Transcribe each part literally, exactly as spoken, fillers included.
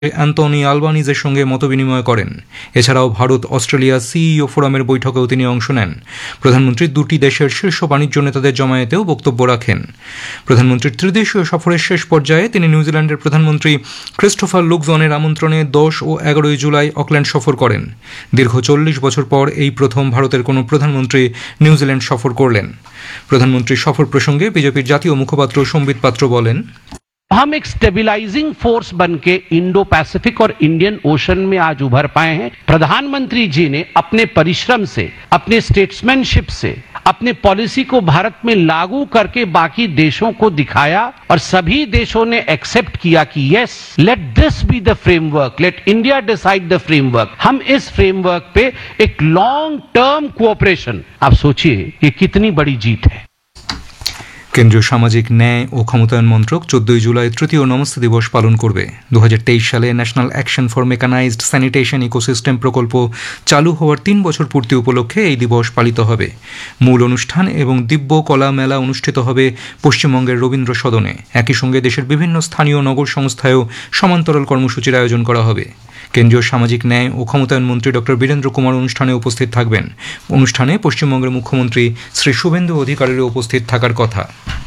Antonio আলবানিজের সঙ্গে মতবিনিময় করেন। এছাড়াও ভারত অস্ট্রেলিয়া সিইও ফোরামের বৈঠকেও তিনি অংশ নেন। প্রধানমন্ত্রী দুটি দেশের শীর্ষ বাণিজ্য নেতাদের জমায়েতেও বক্তব্য রাখেন। প্রধানমন্ত্রীর ত্রিদেশীয় সফরের শেষ পর্যায়ে তিনি নিউজিল্যান্ডের প্রধানমন্ত্রী ক্রিস্টোফার লুকজনের আমন্ত্রণে দশ ও এগারোই জুলাই অকল্যান্ড সফর করেন। দীর্ঘ চল্লিশ বছর পর এই প্রথম ভারতের কোনো প্রধানমন্ত্রী নিউজিল্যান্ড সফর করলেন। প্রধানমন্ত্রীর সফর প্রসঙ্গে বিজেপির জাতীয় মুখপাত্র সম্বিত পাত্র বলেন, हम एक स्टेबलाइजिंग फोर्स बन के इंडो पैसिफिक और इंडियन ओशन में आज उभर पाए हैं। प्रधानमंत्री जी ने अपने परिश्रम से, अपने स्टेट्समैनशिप से, अपने पॉलिसी को भारत में लागू करके बाकी देशों को दिखाया और सभी देशों ने एक्सेप्ट किया कि yes, let this be the framework, late India decide the framework. हम इस फ्रेमवर्क पे एक लॉन्ग टर्म कोऑपरेशन, आप सोचिए ये कितनी बड़ी जीत है। কেন্দ্রীয় সামাজিক ন্যায় ও ক্ষমতায়ন মন্ত্রক চোদ্দই জুলাই তৃতীয় নমস্তে দিবস পালন করবে। দু হাজার তেইশ সালে national action for mechanized sanitation ecosystem প্রকল্প চালু হওয়ার তিন বছর পূর্তি উপলক্ষে এই দিবস পালিত হবে। মূল অনুষ্ঠান এবং দিব্য কলা মেলা অনুষ্ঠিত হবে পশ্চিমবঙ্গের রবীন্দ্র সদনে। একই সঙ্গে দেশের বিভিন্ন স্থানীয় নগর সংস্থায়ও সমান্তরাল কর্মসূচির আয়োজন করা হবে। কেন্দ্রীয় সামাজিক ন্যায় ও ক্ষমতায়ন মন্ত্রী ডক্টর বীরেন্দ্র কুমার অনুষ্ঠানে উপস্থিত থাকবেন। অনুষ্ঠানে পশ্চিমবঙ্গের মুখ্যমন্ত্রী শ্রী শুভেন্দু অধিকারীরও উপস্থিত থাকার কথা।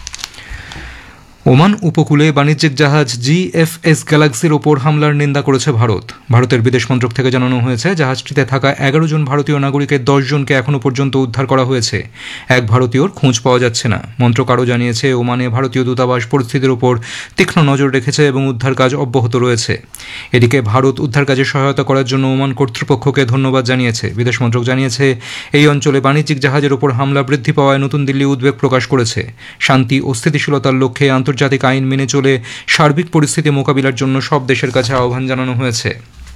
ওমান উপকূলে বাণিজ্যিক জাহাজ জিএফএস গ্যালাক্সির ওপর হামলার নিন্দা করেছে ভারত। ভারতের বিদেশ মন্ত্রক থেকে জানানো হয়েছে, জাহাজটিতে থাকা এগারো জন ভারতীয় নাগরিকের দশ জনকে এখনও পর্যন্ত উদ্ধার করা হয়েছে। এক ভারতীয়র খোঁজ পাওয়া যাচ্ছে না। মন্ত্রক আরও জানিয়েছে, ওমানে ভারতীয় দূতাবাস পরিস্থিতির ওপর তীক্ষ্ণ নজর রেখেছে এবং উদ্ধার কাজ অব্যাহত রয়েছে। এদিকে ভারত উদ্ধার কাজে সহায়তা করার জন্য ওমান কর্তৃপক্ষকে ধন্যবাদ জানিয়েছে। বিদেশ মন্ত্রক জানিয়েছে, এই অঞ্চলে বাণিজ্যিক জাহাজের ওপর হামলা বৃদ্ধি পাওয়ায় নতুন দিল্লি উদ্বেগ প্রকাশ করেছে। শান্তি ও স্থিতিশীলতার লক্ষ্যে আন্তর্জাতিক আইন মেনে চলে সার্বিক পরিস্থিতি মোকাবিলার জন্য সব দেশের কাছে আহ্বান জানানো হয়েছে।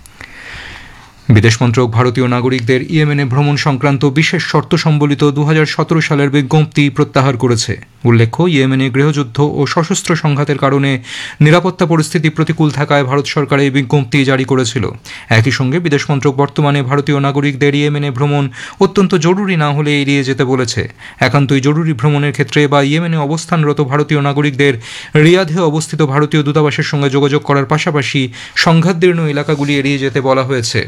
বিদেশ মন্ত্রক ভারতীয় নাগরিকদের ইয়েমেনে ভ্রমণ সংক্রান্ত বিশেষ শর্ত সম্বলিত দু হাজার সতেরো সালের বিজ্ঞপ্তি প্রত্যাহার করেছে। উল্লেখ্য, ইয়েমেনে গৃহযুদ্ধ ও সশস্ত্র সংঘাতের কারণে নিরাপত্তা পরিস্থিতি প্রতিকূল থাকায় ভারত সরকার এই বিজ্ঞপ্তি জারি করেছিল। একই সঙ্গে বিদেশ মন্ত্রক বর্তমানে ভারতীয় নাগরিকদের ইয়েমেনে ভ্রমণ অত্যন্ত জরুরি না হলে এড়িয়ে যেতে বলেছে। একান্তই জরুরি ভ্রমণের ক্ষেত্রে বা ইয়েমেনে অবস্থানরত ভারতীয় নাগরিকদের রিয়াধে অবস্থিত ভারতীয় দূতাবাসের সঙ্গে যোগাযোগ করার পাশাপাশি সংঘাতদীর্ণ এলাকাগুলি এড়িয়ে যেতে বলা হয়েছে।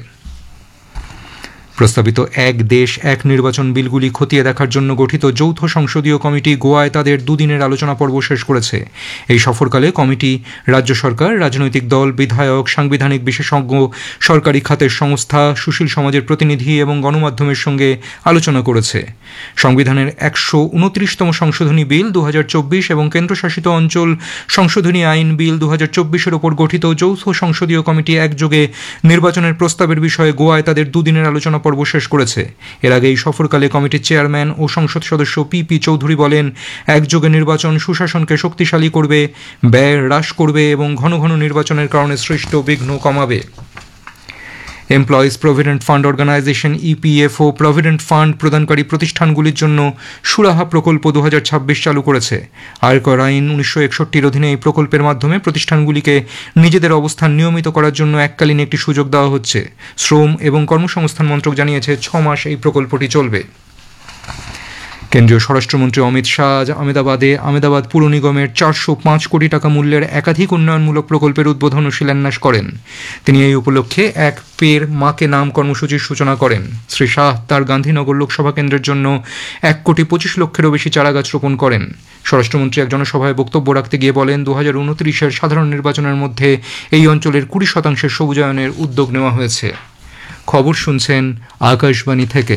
প্রস্তাবিত এক দেশ এক নির্বাচন বিলগুলি খতিয়ে দেখার জন্য গঠিত যৌথ সংসদীয় কমিটি গোয়ায় তাদের দুদিনের আলোচনা পর্ব শেষ করেছে। এই সফরকালে কমিটি রাজ্য সরকার, রাজনৈতিক দল, বিধায়ক, সাংবিধানিক বিশেষজ্ঞ, সরকারি খাতের সংস্থা, সুশীল সমাজের প্রতিনিধি এবং গণমাধ্যমের সঙ্গে আলোচনা করেছে। সংবিধানের একশো উনত্রিশতম সংশোধনী বিল দু হাজার চব্বিশ এবং কেন্দ্রশাসিত অঞ্চল সংশোধনী আইন বিল দু হাজার চব্বিশের ওপর গঠিত যৌথ সংসদীয় কমিটি একযোগে নির্বাচনের প্রস্তাবের বিষয়ে গোয়ায় তাদের দুদিনের আলোচনা পর্ব শেষ করেছে। এর আগে এই সফরকালে কমিটির চেয়ারম্যান ও সংসদ সদস্য পি পি চৌধুরী বলেন, একযোগে নির্বাচন সুশাসনকে শক্তিশালী করবে, ব্যয় হ্রাস করবে এবং ঘন ঘন নির্বাচনের কারণে সৃষ্ট বিঘ্ন কমাবে। Employees provident fund organisation EPFO provident fund প্রদানকারী প্রতিষ্ঠানগুলির জন্য সুরাহা প্রকল্প দু হাজার ছাব্বিশ চালু করেছে। আয়কর আইন উনিশশো একষট্টির অধীনে এই প্রকল্পের মাধ্যমে প্রতিষ্ঠানগুলিকে নিজেদের অবস্থান নিয়মিত করার জন্য এককালীন একটি সুযোগ দেওয়া হচ্ছে। শ্রম এবং কর্মসংস্থান মন্ত্রক জানিয়েছে, ছ মাস এই প্রকল্পটি চলবে। কেন্দ্রীয় স্বরাষ্ট্রমন্ত্রী অমিত শাহ আজ আহমেদাবাদে আহমেদাবাদ পুর নিগমের চারশো পাঁচ কোটি টাকা মূল্যের একাধিক উন্নয়নমূলক প্রকল্পের উদ্বোধন ও শিলান্যাস করেন। তিনি এই উপলক্ষে এক পের মাকে নাম কর্মসূচির সূচনা করেন। শ্রী শাহ তার গান্ধীনগর লোকসভা কেন্দ্রের জন্য এক কোটি পঁচিশ লক্ষেরও বেশি চারাগাছ রোপণ করেন। স্বরাষ্ট্রমন্ত্রী এক জনসভায় বক্তব্য রাখতে গিয়ে বলেন, দু হাজার উনত্রিশের সাধারণ নির্বাচনের মধ্যে এই অঞ্চলের কুড়ি শতাংশের সবুজায়নের উদ্যোগ নেওয়া হয়েছে। খবর শুনছেন আকাশবাণী থেকে।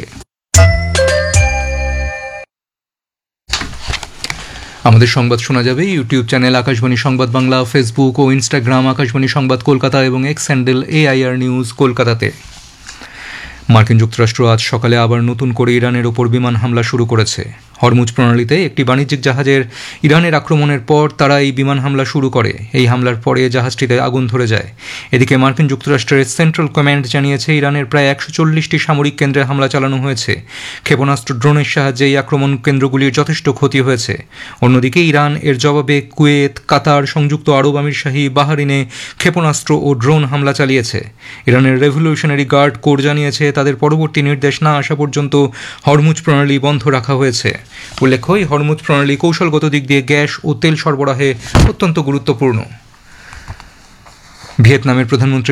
আমাদের সংবাদ শোনা যাবে ইউটিউব চ্যানেল আকাশবাণী সংবাদ বাংলা, ফেসবুক ও ইনস্টাগ্রাম আকাশবাণী সংবাদ কলকাতা এবং এক্স হ্যান্ডেল এআইআর নিউজ কলকাতাতে। মার্কিন যুক্তরাষ্ট্র আজ সকালে আবার নতুন করে ইরানের ওপর বিমান হামলা শুরু করেছে। হরমুজ প্রণালীতে একটি বাণিজ্যিক জাহাজের ইরানের আক্রমণের পর তারা এই বিমান হামলা শুরু করে। এই হামলার পরে জাহাজটিতে আগুন ধরে যায়। এদিকে মার্কিন যুক্তরাষ্ট্রের সেন্ট্রাল কমান্ড জানিয়েছে, ইরানের প্রায় একশো চল্লিশটি সামরিক কেন্দ্রে হামলা চালানো হয়েছে। ক্ষেপণাস্ত্র ড্রোনের সাহায্যে এই আক্রমণ কেন্দ্রগুলির যথেষ্ট ক্ষতি হয়েছে। অন্যদিকে ইরান এর জবাবে কুয়েত, কাতার, সংযুক্ত আরব আমিরশাহী, বাহারিনে ক্ষেপণাস্ত্র ও ড্রোন হামলা চালিয়েছে। ইরানের রেভলিউশনারি গার্ড কোর জানিয়েছে, তাদের পরবর্তী নির্দেশ না আসা পর্যন্ত হরমুজ প্রণালী বন্ধ রাখা হয়েছে। উল্লেখ্য, এই হরমুজ প্রণালী কৌশলগত দিক দিয়ে গ্যাস ও তেল সরবরাহে অত্যন্ত গুরুত্বপূর্ণ। ভিয়েতনামের প্রধানমন্ত্রী